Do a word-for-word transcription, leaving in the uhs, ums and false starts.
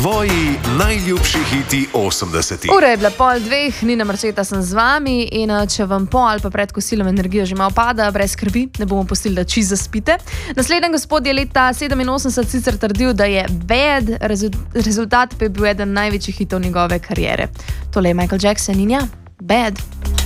Tvoji najljubši hiti osemdesetih. Ura je bila pol dveh, Nina Marčeta sem z vami in če vam po ali pa pred kosilom energija že malo pada, brez skrbi, ne bomo pustili, da čisto zaspite. Naslednji gospod je leta sedeminosemdeset sicer trdil, da je Bad, rezultat pa je bil eden največjih hitov njegove kariere. Tole je Michael Jackson in ja, Bad.